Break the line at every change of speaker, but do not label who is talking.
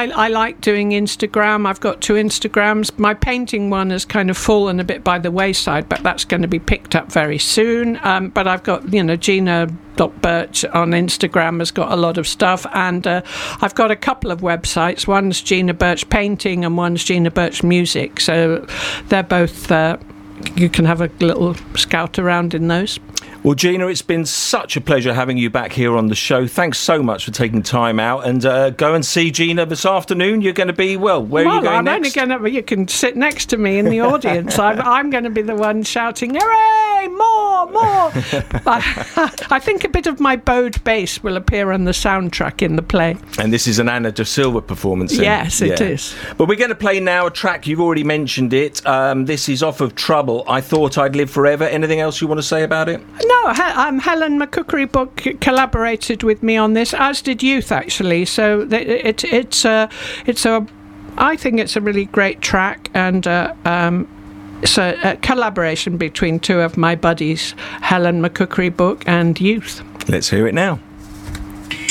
I like doing Instagram. I've got 2 Instagrams. My painting one has kind of fallen a bit by the wayside, but that's going to be picked up very soon. But I've got, Gina.Birch on Instagram has got a lot of stuff, and I've got a couple of websites. One's Gina Birch Painting and one's Gina Birch Music. So they're both, you can have a little scout around in those.
Well, Gina, it's been such a pleasure having you back here on the show. Thanks so much for taking time out. And go and see Gina this afternoon. You're going to be, where are you going next?
You can sit next to me in the audience. I'm going to be the one shouting, hooray, more. I think a bit of my bowed bass will appear on the soundtrack in the play.
And this is an Anna de Silva performance.
Yes, it is.
But we're going to play now a track. You've already mentioned it. This is off of Trouble, I Thought I'd Live Forever. Anything else you want to say about it?
No, Helen McCookery Book collaborated with me on this, as did Youth, actually. So I think it's a really great track, and it's a collaboration between 2 of my buddies, Helen McCookery Book and Youth.
Let's hear it now.